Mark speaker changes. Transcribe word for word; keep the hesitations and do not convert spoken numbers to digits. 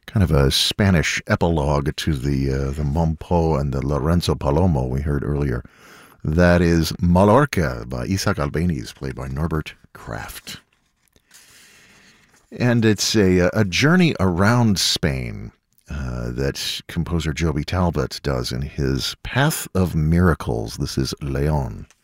Speaker 1: kind of a Spanish epilogue to the uh, the Mompo and the Lorenzo Palomo we heard earlier. That is Mallorca by Isaac Albeniz, played by Norbert Kraft. And it's a, a journey around Spain uh, that composer Joby Talbot does in his Path of Miracles. This is Leon.